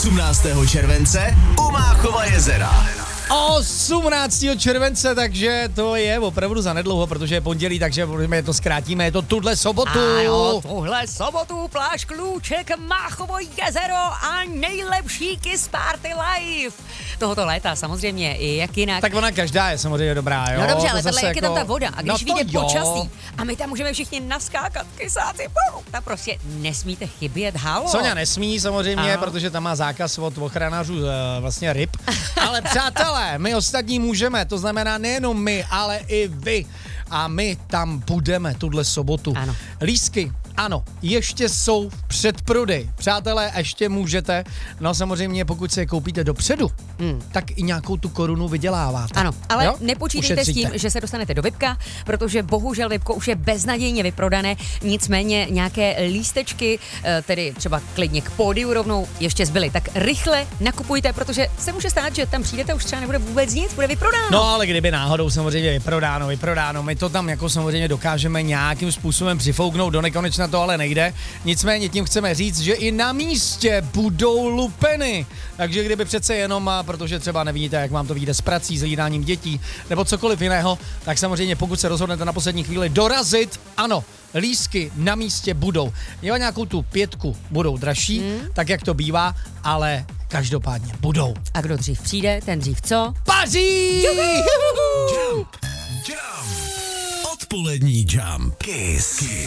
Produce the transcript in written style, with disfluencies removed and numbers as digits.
18. července u Máchova jezera. 18. července, takže to je opravdu zanedlouho, protože je pondělí, takže my to zkrátíme, je to tuhle sobotu. Ano, tuhle sobotu pláž Klůček, Máchovo jezero a nejlepší Kiss Party Live. Tohoto léta samozřejmě i jak jinak. Tak ona každá je samozřejmě dobrá, jo? No dobře, To ale zase tohle jak je tam ta voda a když vyjde počasí a my tam můžeme všichni naskákat, kysáci, tam prostě nesmíte chybět, halo. Soňa nesmí samozřejmě, Ano. protože tam má zákaz od ochranářů vlastně ryb, ale přátelé, my ostatní můžeme, to znamená nejenom my, ale i vy. A my tam budeme tuhle sobotu. Ano. Lístky, ano, ještě jsou v předprodeji. Přátelé, ještě můžete, no samozřejmě pokud se je koupíte dopředu, tak i nějakou tu korunu vyděláváte. Ano, ale jo? nepočítejte s tím, Ušetříte. že se dostanete do VIPka, protože bohužel VIPko už je beznadějně vyprodané, nicméně nějaké lístečky, tedy třeba klidně k pódiu rovnou, ještě zbyly. Tak rychle nakupujte, protože se může stát, že tam přijdete, už třeba nebude vůbec nic, bude vyprodáno. No ale kdyby náhodou samozřejmě vyprodáno, my to tam jako samozřejmě dokážeme nějakým způsobem přifouknout, do nekonečna to ale nejde. Nicméně tím chceme říct, že i na místě budou lupeny. Takže kdyby přece jenom, protože třeba nevidíte, jak vám to vyjde s prací, s hlídáním dětí nebo cokoliv jiného, tak samozřejmě pokud se rozhodnete na poslední chvíli dorazit, ano, lístky na místě budou. Měla nějakou tu 5 budou dražší, tak jak to bývá, ale každopádně budou. A kdo dřív přijde, ten dřív co? Paří! Jump. Odpolední Jump. Kiss.